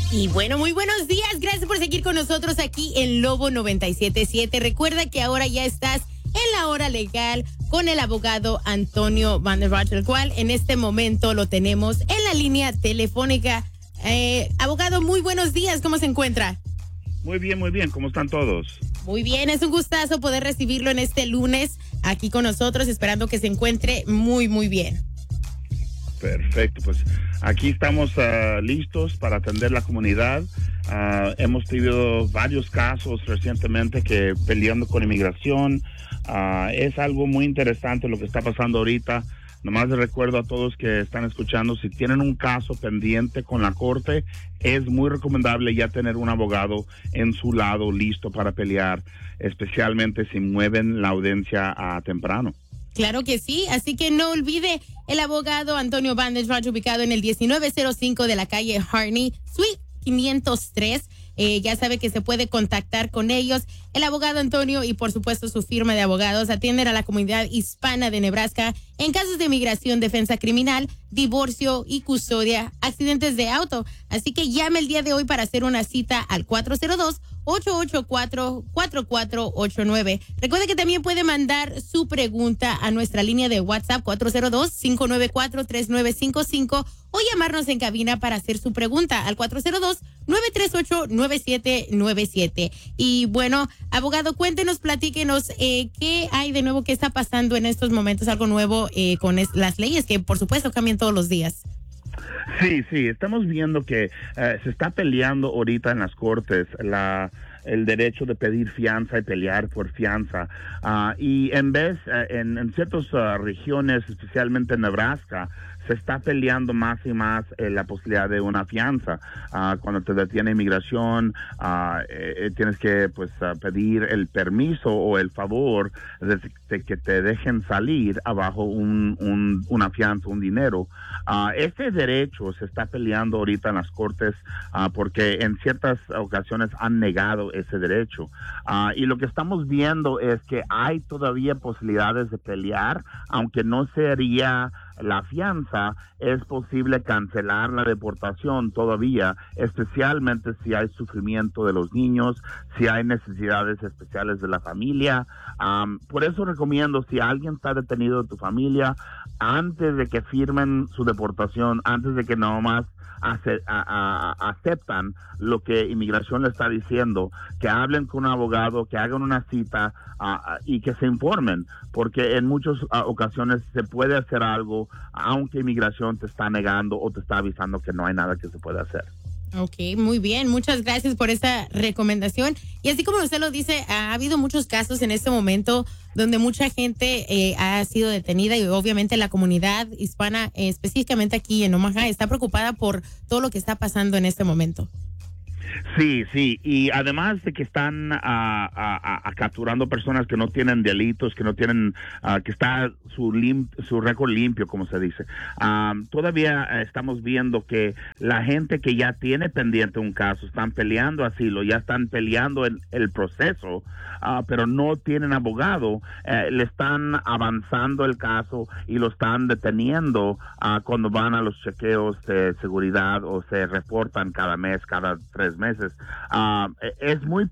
Y bueno, muy buenos días. Gracias por seguir con nosotros aquí en Lobo 97.7. Recuerda que ahora ya estás en la hora legal con el abogado Antonio Van der Rach, el cual en este momento lo tenemos en la línea telefónica. Abogado, muy buenos días. ¿Cómo se encuentra? Muy bien, muy bien. ¿Cómo están todos? Muy bien, es un gustazo poder recibirlo en este lunes aquí con nosotros, esperando que se encuentre muy, muy bien. Perfecto, pues aquí estamos listos para atender la comunidad. Hemos tenido varios casos recientemente que peleando con inmigración. Es algo muy interesante lo que está pasando ahorita. Nomás les recuerdo a todos que están escuchando, si tienen un caso pendiente con la corte, es muy recomendable ya tener un abogado en su lado listo para pelear, especialmente si mueven la audiencia a temprano. Claro que sí, así que no olvide el abogado Antonio Van der Rach, ubicado en el 1905 de la calle Harney, Suite 503. Ya sabe que se puede contactar con ellos. El abogado Antonio y por supuesto su firma de abogados atienden a la comunidad hispana de Nebraska en casos de inmigración, defensa criminal, divorcio y custodia, accidentes de auto. Así que llame el día de hoy para hacer una cita al 402-884-4489. Recuerde que también puede mandar su pregunta a nuestra línea de WhatsApp 402-594-3955 o llamarnos en cabina para hacer su pregunta al 402-938-9797. Y bueno, abogado, cuéntenos, platíquenos qué hay de nuevo, qué está pasando en estos momentos, algo nuevo con las leyes que por supuesto cambian todos los días. Sí, estamos viendo que se está peleando ahorita en las cortes el derecho de pedir fianza y pelear por fianza. Y en vez, en ciertas regiones, especialmente en Nebraska, se está peleando más y más la posibilidad de una fianza. Cuando te detiene inmigración, tienes que pedir el permiso o el favor de que te dejen salir abajo una fianza, un dinero. Este derecho se está peleando ahorita en las cortes porque en ciertas ocasiones han negado ese derecho. Y lo que estamos viendo es que hay todavía posibilidades de pelear, aunque no sería la fianza, es posible cancelar la deportación todavía, especialmente si hay sufrimiento de los niños, si hay necesidades especiales de la familia. Por eso recomiendo, si alguien está detenido de tu familia, antes de que firmen su deportación, antes de que nomás aceptan lo que inmigración le está diciendo, que hablen con un abogado, que hagan una cita y que se informen, porque en muchas ocasiones se puede hacer algo aunque inmigración te está negando o te está avisando que no hay nada que se pueda hacer. Ok, muy bien. Muchas gracias por esa recomendación. Y así como usted lo dice, ha habido muchos casos en este momento donde mucha gente ha sido detenida y obviamente la comunidad hispana, específicamente aquí en Omaha, está preocupada por todo lo que está pasando en este momento. Sí, y además de que están capturando personas que no tienen delitos, que no tienen, que está su récord limpio, como se dice. Todavía estamos viendo que la gente que ya tiene pendiente un caso, están peleando asilo, ya están peleando el proceso, pero no tienen abogado, le están avanzando el caso y lo están deteniendo cuando van a los chequeos de seguridad o se reportan cada mes, cada 3 meses. Es muy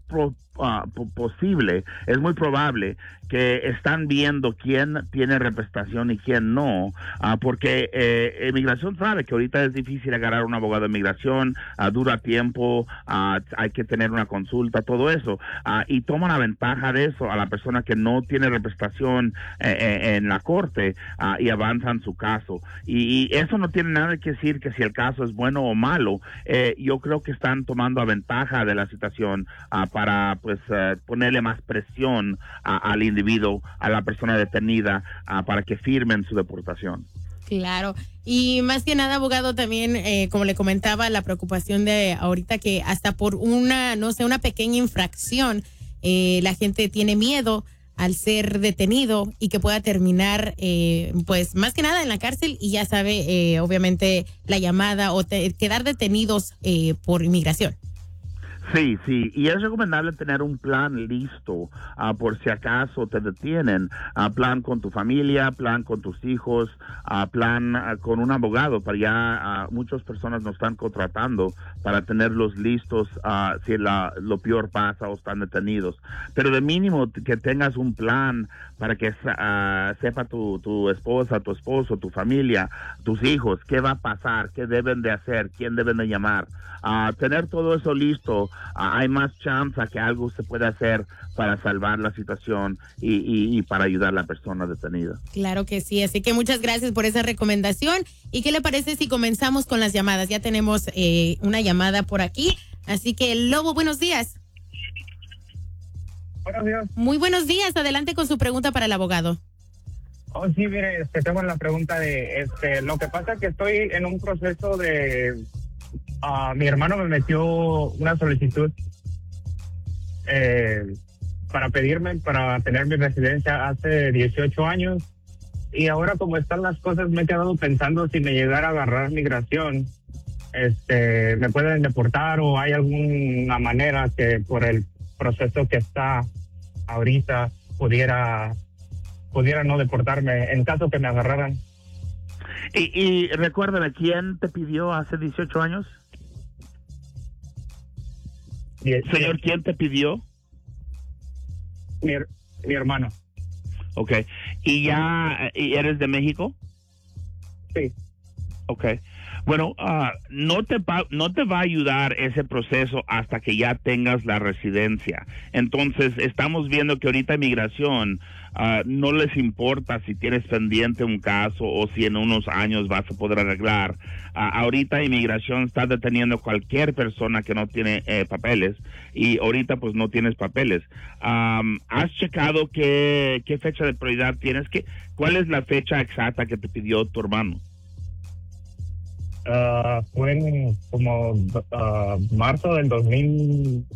posible, es muy probable que están viendo quién tiene representación y quién no, porque inmigración sabe que ahorita es difícil agarrar un abogado de inmigración, dura tiempo, hay que tener una consulta, todo eso, y toman la ventaja de eso a la persona que no tiene representación en la corte y avanzan su caso. Y eso no tiene nada que decir que si el caso es bueno o malo. Yo creo que están tomando ventaja de la situación para ponerle más presión al individuo, a la persona detenida, para que firmen su deportación. Claro, y más que nada, abogado, también, como le comentaba, la preocupación de ahorita que hasta por una pequeña infracción, la gente tiene miedo al ser detenido y que pueda terminar, más que nada en la cárcel y ya sabe, obviamente, la llamada o quedar detenidos por inmigración. Sí, sí, y es recomendable tener un plan listo por si acaso te detienen, plan con tu familia, plan con tus hijos, plan con un abogado, para ya muchas personas nos están contratando para tenerlos listos si lo peor pasa o están detenidos. Pero de mínimo que tengas un plan para que sepa tu esposa, tu esposo, tu familia, tus hijos, qué va a pasar, qué deben de hacer, quién deben de llamar. Tener todo eso listo, hay más chance a que algo se pueda hacer para salvar la situación y para ayudar a la persona detenida. Claro que sí, así que muchas gracias por esa recomendación. ¿Y qué le parece si comenzamos con las llamadas? Ya tenemos una llamada por aquí, así que Lobo, buenos días. Buenos días. Muy buenos días, adelante con su pregunta para el abogado. Oh, sí, mire, tengo la pregunta de, lo que pasa es que estoy en un proceso de, mi hermano me metió una solicitud para tener mi residencia hace 18 años, y ahora como están las cosas me he quedado pensando si me llegara a agarrar migración, me pueden deportar, o hay alguna manera que por el proceso que está ahorita pudiera no deportarme en caso que me agarraran. Y recuérdame, ¿quién te pidió hace 18 años? Señor, ¿quién te pidió? Mi hermano. Ok. ¿Y eres de México? Sí. Ok. Bueno, no te va a ayudar ese proceso hasta que ya tengas la residencia. Entonces, estamos viendo que ahorita inmigración no les importa si tienes pendiente un caso o si en unos años vas a poder arreglar. Ahorita inmigración está deteniendo cualquier persona que no tiene papeles, y ahorita pues no tienes papeles. ¿Has checado qué fecha de prioridad tienes? ¿Cuál es la fecha exacta que te pidió tu hermano? Fue en como marzo del 2006.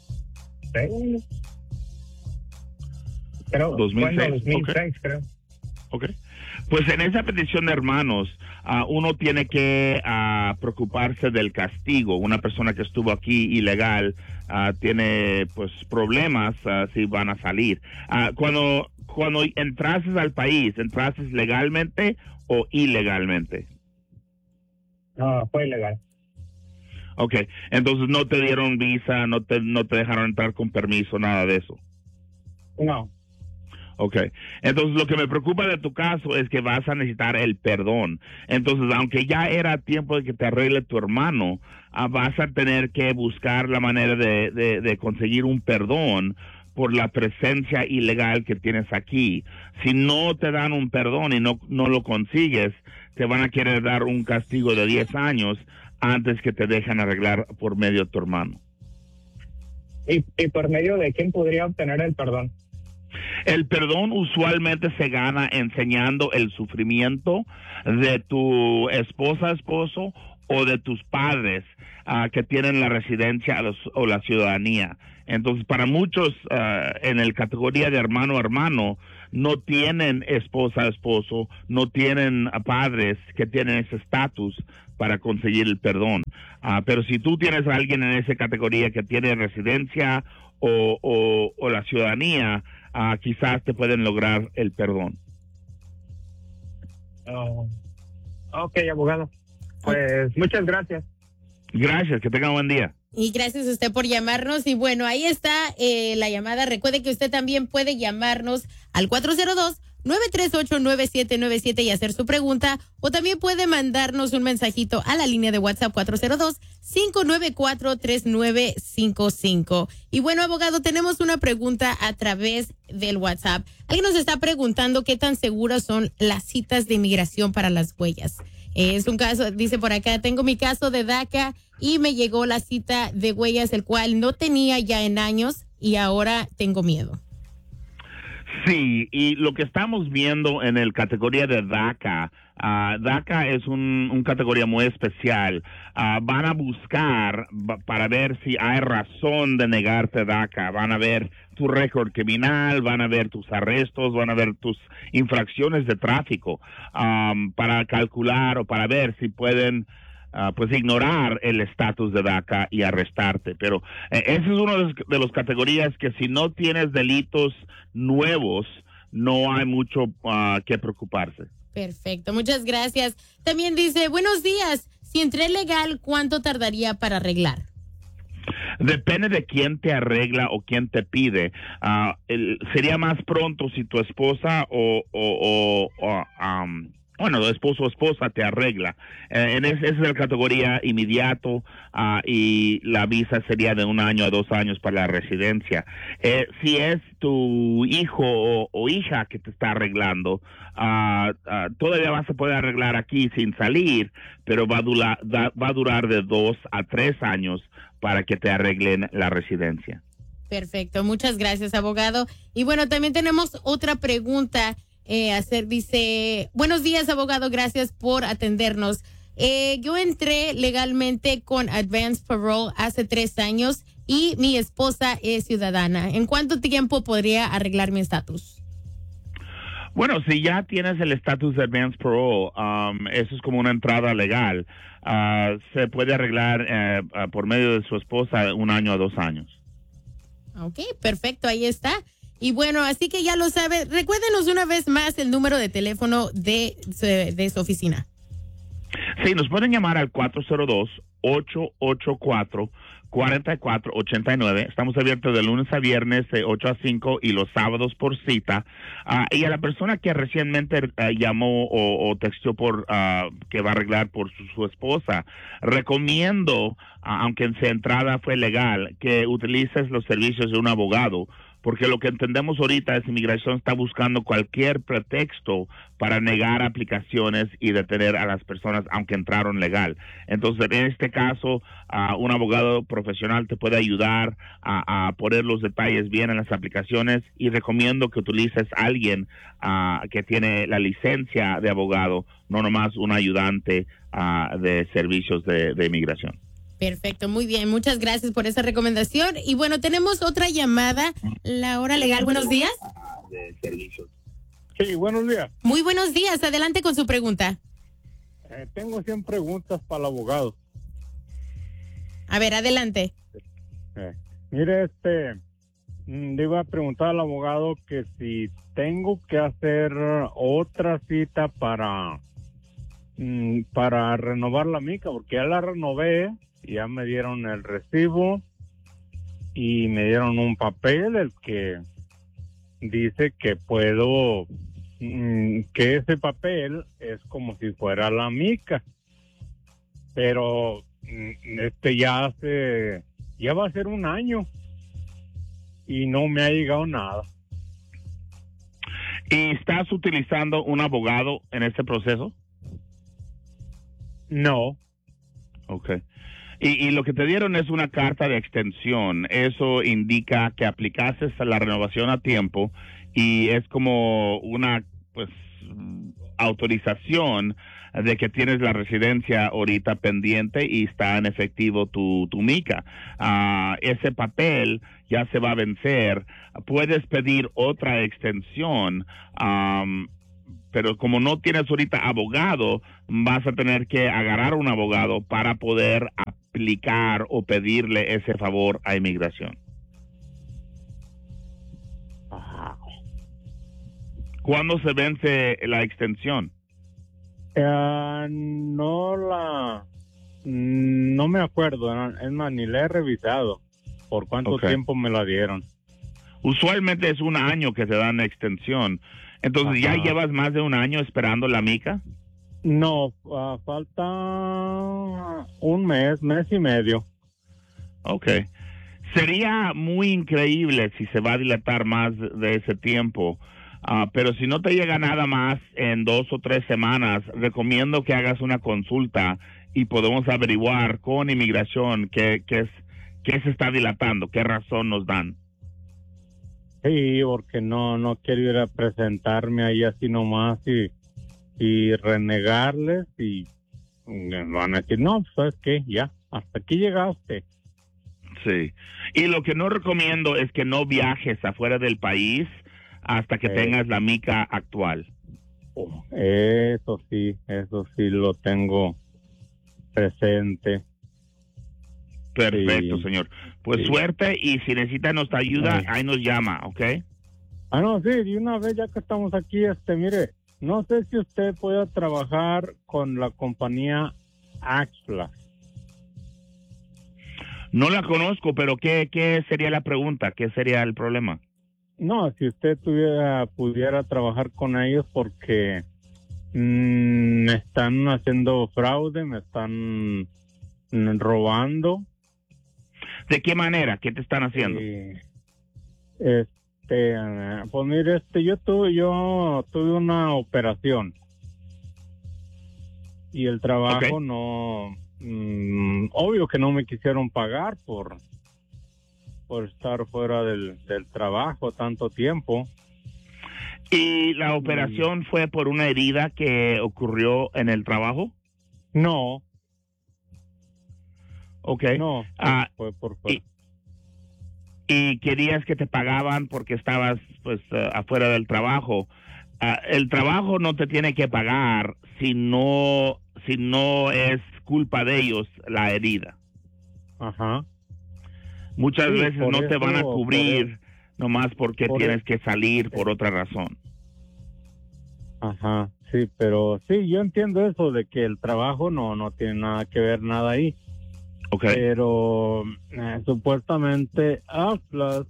Creo. 2006, 2006, okay. Creo. Okay. Pues en esa petición de hermanos, uno tiene que preocuparse del castigo. Una persona que estuvo aquí ilegal tiene pues problemas si van a salir. Cuando entrases al país, ¿entrases legalmente o ilegalmente? No, fue ilegal. Okay, entonces no te dieron visa, no te dejaron entrar con permiso, nada de eso. No. Okay, entonces lo que me preocupa de tu caso es que vas a necesitar el perdón. Entonces, aunque ya era tiempo de que te arregle tu hermano, vas a tener que buscar la manera de conseguir un perdón por la presencia ilegal que tienes aquí. Si no te dan un perdón y no lo consigues, te van a querer dar un castigo de 10 años antes que te dejen arreglar por medio de tu hermano. ¿Y por medio de quién podría obtener el perdón? El perdón usualmente se gana enseñando el sufrimiento de tu esposa, esposo o de tus padres que tienen la residencia o la ciudadanía. Entonces, para muchos en el categoría de hermano, no tienen esposa, esposo, no tienen padres que tienen ese estatus para conseguir el perdón. Pero si tú tienes a alguien en esa categoría que tiene residencia o la ciudadanía, quizás te pueden lograr el perdón. Ok, abogado. Pues muchas gracias. Gracias, que tenga un buen día. Y gracias a usted por llamarnos. Y bueno, ahí está la llamada. Recuerde que usted también puede llamarnos al 402-938-9797 y hacer su pregunta. O también puede mandarnos un mensajito a la línea de WhatsApp 402-594-3955. Y bueno, abogado, tenemos una pregunta a través del WhatsApp. Alguien nos está preguntando qué tan seguras son las citas de inmigración para las huellas. Es un caso, dice por acá, tengo mi caso de DACA y me llegó la cita de huellas, el cual no tenía ya en años y ahora tengo miedo. Sí, y lo que estamos viendo en el categoría de DACA, DACA es un categoría muy especial. Van a buscar para ver si hay razón de negarte DACA. Van a ver tu récord criminal, van a ver tus arrestos, van a ver tus infracciones de tráfico para calcular o para ver si pueden pues ignorar el estatus de DACA y arrestarte. Pero ese es uno de los categorías que si no tienes delitos nuevos, no hay mucho que preocuparse. Perfecto, muchas gracias. También dice, buenos días, si entré legal, ¿cuánto tardaría para arreglar? Depende de quién te arregla o quién te pide. Sería más pronto si tu esposa bueno, esposo o esposa te arregla. Esa es la categoría inmediato y la visa sería de 1 año a 2 años para la residencia. Si es tu hijo o hija que te está arreglando, todavía vas a poder arreglar aquí sin salir, pero va a durar de 2 a 3 años para que te arreglen la residencia. Perfecto, muchas gracias, abogado. Y bueno, también tenemos otra pregunta. Dice, buenos días, abogado, gracias por atendernos. Yo entré legalmente con Advance Parole hace 3 años y mi esposa es ciudadana. ¿En cuánto tiempo podría arreglar mi estatus? Bueno, si ya tienes el estatus de Advance Parole, eso es como una entrada legal. Se puede arreglar por medio de su esposa 1 año a 2 años. Ok, perfecto, ahí está. Y bueno, así que ya lo sabe. Recuérdenos una vez más el número de teléfono de su oficina. Sí, nos pueden llamar al 402-884-4489. Estamos abiertos de lunes a viernes de 8 a 5 y los sábados por cita. Y a la persona que recientemente llamó o texteó que va a arreglar por su esposa, recomiendo, aunque en su entrada fue legal, que utilices los servicios de un abogado. Porque lo que entendemos ahorita es que inmigración está buscando cualquier pretexto para negar aplicaciones y detener a las personas aunque entraron legal. Entonces, en este caso, un abogado profesional te puede ayudar a poner los detalles bien en las aplicaciones y recomiendo que utilices a alguien que tiene la licencia de abogado, no nomás un ayudante de servicios de inmigración. Perfecto, muy bien. Muchas gracias por esa recomendación. Y bueno, tenemos otra llamada. La hora legal, buenos días. Sí, buenos días. Muy buenos días. Adelante con su pregunta. Tengo 100 preguntas para el abogado. A ver, adelante. Mire, le iba a preguntar al abogado que si tengo que hacer otra cita para renovar la mica, porque ya la renové. Ya me dieron el recibo y me dieron un papel el que dice que puedo, que ese papel es como si fuera la mica, pero ya va a ser 1 año y no me ha llegado nada. ¿Y estás utilizando un abogado en este proceso? No. Okay. Y lo que te dieron es una carta de extensión. Eso indica que aplicaste la renovación a tiempo y es como una autorización de que tienes la residencia ahorita pendiente y está en efectivo tu mica. Ese papel ya se va a vencer. Puedes pedir otra extensión, pero como no tienes ahorita abogado, vas a tener que agarrar un abogado para poder aplicar o pedirle ese favor a inmigración. ¿Cuándo se vence la extensión? No me acuerdo, es más, ni la he revisado. ¿Por cuánto tiempo me la dieron? Usualmente es 1 año que te dan la extensión. Entonces, ¿ya llevas más de 1 año esperando la mica? No, falta 1 mes, mes y medio. Okay. Sería muy increíble si se va a dilatar más de ese tiempo, pero si no te llega nada más en 2 o 3 semanas, recomiendo que hagas una consulta y podemos averiguar con inmigración qué se está dilatando, qué razón nos dan. Sí, porque no quiero ir a presentarme ahí así nomás y renegarles y van a decir, no, ¿sabes qué? Ya, hasta aquí llegaste. Sí, y lo que no recomiendo es que no viajes afuera del país hasta que tengas la mica actual. Eso sí lo tengo presente. Perfecto, Sí. señor. Pues Sí. suerte, y si necesita nuestra ayuda, ahí nos llama, ¿ok? No, sí, de una vez ya que estamos aquí, mire, no sé si usted pueda trabajar con la compañía Axla. No la conozco, pero ¿qué sería la pregunta? ¿Qué sería el problema? No, si usted pudiera trabajar con ellos porque me están haciendo fraude, me están robando. ¿De qué manera? ¿Qué te están haciendo? Pues mire, yo tuve una operación y el trabajo Ok. no, obvio que no me quisieron pagar por estar fuera del trabajo tanto tiempo. ¿Y la operación fue por una herida que ocurrió en el trabajo? No, Ok. no, fue por Y querías que te pagaban porque estabas pues afuera del trabajo. El trabajo no te tiene que pagar si no es culpa de ellos la herida. Ajá. Muchas Sí, veces por no te van a eso- cubrir nomás porque por tienes eso- que salir por otra razón. Ajá, sí, pero sí, yo entiendo eso de que el trabajo no tiene nada que ver nada ahí. Ok. Pero supuestamente Atlas,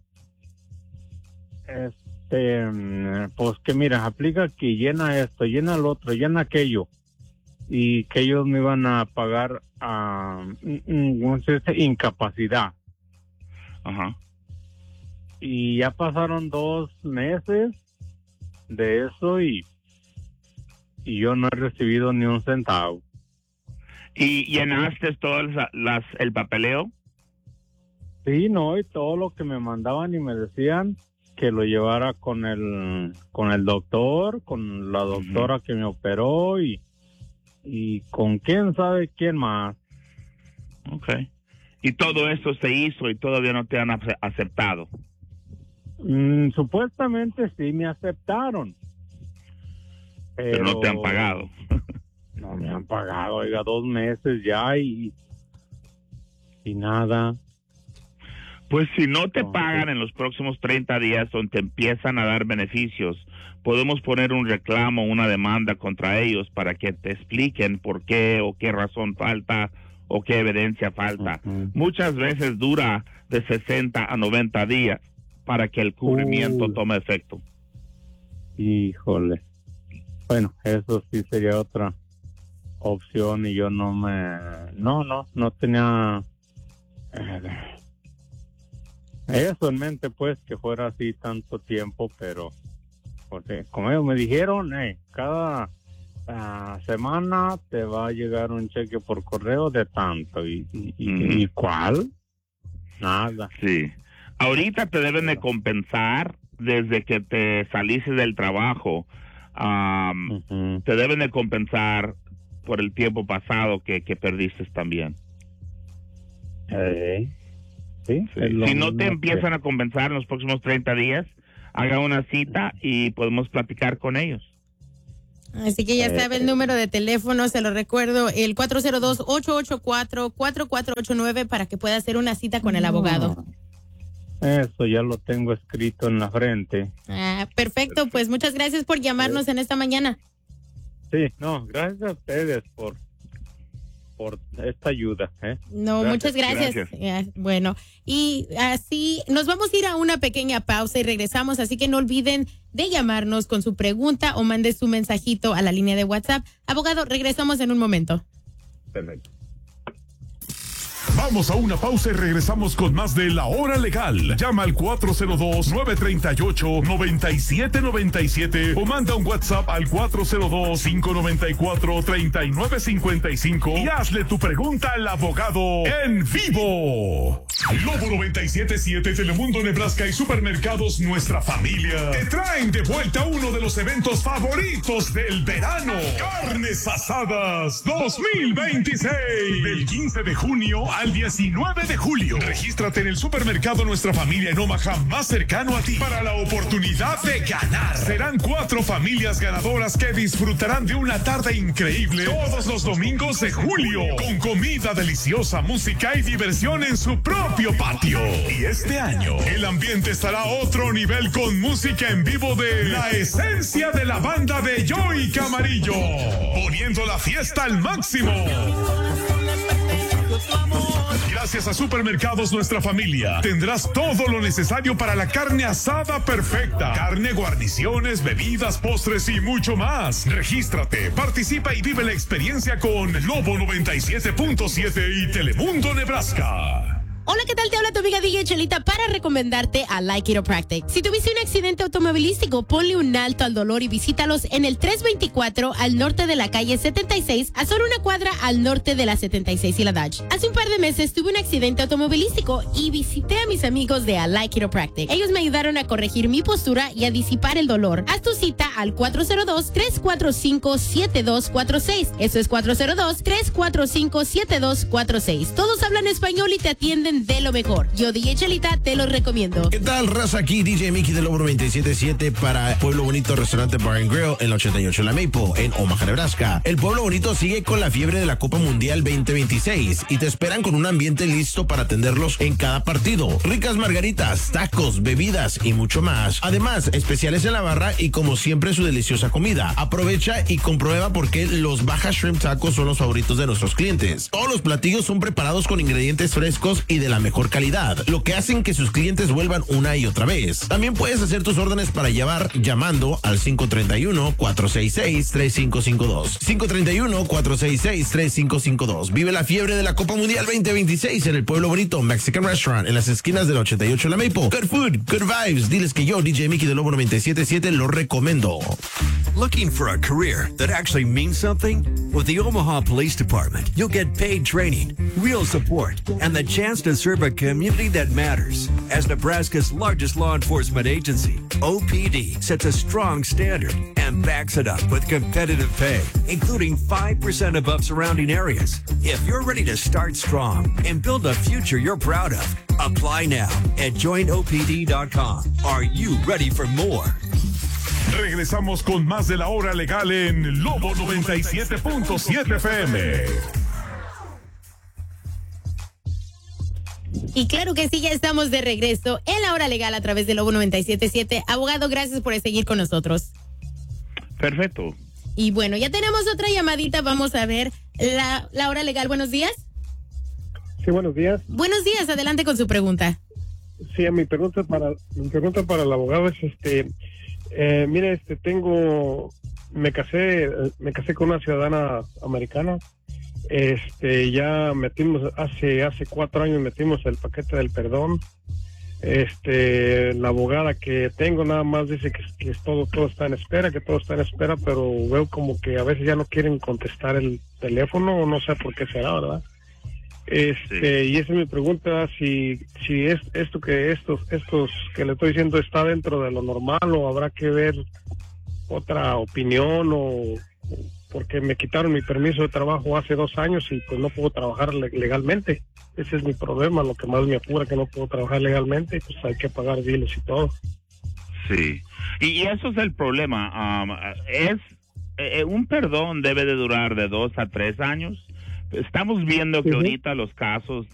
pues que mira, aplica aquí, llena esto, llena el otro, llena aquello, y que ellos me iban a pagar ¿cómo se dice? Incapacidad. Ajá. Y ya pasaron 2 meses de eso y yo no he recibido ni un centavo. ¿Y llenaste todo el papeleo? Sí, no, y todo lo que me mandaban y me decían que lo llevara con el doctor, con la doctora que me operó y con quién sabe quién más. Ok. Y todo eso se hizo y todavía no te han aceptado. Supuestamente sí me aceptaron. Pero no te han pagado. No me han pagado, oiga, 2 meses ya y nada. Pues si no te pagan en los próximos 30 días o te empiezan a dar beneficios, podemos poner un reclamo, una demanda contra ellos para que te expliquen por qué o qué razón falta o qué evidencia falta. Muchas veces dura de 60 a 90 días para que el cubrimiento tome efecto. Híjole. Bueno, eso sí sería otra opción y yo no tenía eso en mente, pues, que fuera así tanto tiempo, pero porque como ellos me dijeron, cada semana te va a llegar un cheque por correo de tanto y ¿cuál? Nada. Sí. Ahorita te deben de compensar desde que te saliste del trabajo. Te deben de compensar por el tiempo pasado que perdiste también. Sí. Si no te empiezan a compensar en los próximos 30 días, haga una cita y podemos platicar con ellos. Así que ya sabe el número de teléfono, se lo recuerdo, el 402-884-4489 para que pueda hacer una cita con el abogado. Eso ya lo tengo escrito en la frente. Perfecto, pues muchas gracias por llamarnos en esta mañana. Sí, gracias a ustedes por esta ayuda. No, muchas gracias. Bueno, y así nos vamos a ir a una pequeña pausa y regresamos, así que no olviden de llamarnos con su pregunta o mande su mensajito a la línea de WhatsApp. Abogado, regresamos en un momento. Perfecto. Vamos a una pausa y regresamos con más de La Hora Legal. Llama al 402-938-9797 o manda un WhatsApp al 402-594-3955 y hazle tu pregunta al abogado en vivo. Lobo 97.7, Telemundo, Nebraska y Supermercados Nuestra Familia te traen de vuelta uno de los eventos favoritos del verano. Carnes Asadas 2026. Del 15 de junio al 19 de julio. Regístrate en el supermercado Nuestra Familia en Omaha más cercano a ti para la oportunidad de ganar. Serán 4 familias ganadoras que disfrutarán de una tarde increíble todos los domingos de julio, con comida deliciosa, música y diversión en su propio patio. Y este año, el ambiente estará a otro nivel con música en vivo de la esencia de la banda de Joey Camarillo, poniendo la fiesta al máximo. Gracias a Supermercados Nuestra Familia, tendrás todo lo necesario para la carne asada perfecta. Carne, guarniciones, bebidas, postres y mucho más. Regístrate, participa y vive la experiencia con Lobo 97.7 y Telemundo Nebraska. Hola, ¿qué tal? Te habla tu amiga DJ Chelita para recomendarte a Like Chiropractic. Si tuviste un accidente automovilístico, ponle un alto al dolor y visítalos en el 324 al norte de la calle 76, a solo una cuadra al norte de la 76 y la Dodge. Hace un par de meses tuve un accidente automovilístico y visité a mis amigos de Like Chiropractic. Ellos me ayudaron a corregir mi postura y a disipar el dolor. Haz tu cita al 402-345-7246. Eso es 402-345-7246. Todos hablan español y te atienden de lo mejor. Yo, DJ Chelita, te lo recomiendo. ¿Qué tal, raza? Aquí DJ Mickey de Lobo 97.7 para Pueblo Bonito Restaurante Bar and Grill en la 88 La Maple, en Omaha, Nebraska. El Pueblo Bonito sigue con la fiebre de la Copa Mundial 2026 y te esperan con un ambiente listo para atenderlos en cada partido. Ricas margaritas, tacos, bebidas y mucho más. Además, especiales en la barra y como siempre su deliciosa comida. Aprovecha y comprueba por qué los Baja Shrimp Tacos son los favoritos de nuestros clientes. Todos los platillos son preparados con ingredientes frescos y de la mejor calidad, lo que hacen que sus clientes vuelvan una y otra vez. También puedes hacer tus órdenes para llevar llamando al 531-466-3552. 531-466-3552. Vive la fiebre de la Copa Mundial 2026 en el Pueblo Bonito Mexican Restaurant en las esquinas del 88 La Maple. Good food, good vibes. Diles que yo, DJ Mickey de Lobo 97.7, lo recomiendo. Looking for a career that actually means something? With the Omaha Police Department, you'll get paid training, real support, and the chance to serve a community that matters. As Nebraska's largest law enforcement agency, OPD sets a strong standard and backs it up with competitive pay, including 5% above surrounding areas. If you're ready to start strong and build a future you're proud of, apply now at joinopd.com. Are you ready for more? Regresamos con más de la hora legal en Lobo 97.7 FM. Y claro que sí, ya estamos de regreso en la hora legal a través de Lobo 97.7. Abogado, gracias por seguir con nosotros. Perfecto. Y bueno, ya tenemos otra llamadita. Vamos a ver la hora legal. Buenos días. Sí, buenos días. Buenos días, adelante con su pregunta. Sí, mi pregunta para el abogado es mire, me casé con una ciudadana americana. Ya metimos hace 4 años metimos el paquete del perdón. La abogada que tengo nada más dice que todo está en espera, pero veo como que a veces ya no quieren contestar el teléfono, o no sé por qué será, ¿verdad? Y esa es mi pregunta, si es estos que le estoy diciendo está dentro de lo normal, o habrá que ver otra opinión, o porque me quitaron mi permiso de trabajo hace 2 años y pues no puedo trabajar legalmente. Ese es mi problema, lo que más me apura, que no puedo trabajar legalmente, pues hay que pagar biles y todo. Sí, y eso es el problema. Un perdón debe de durar de 2 a 3 años. Estamos viendo que ahorita los casos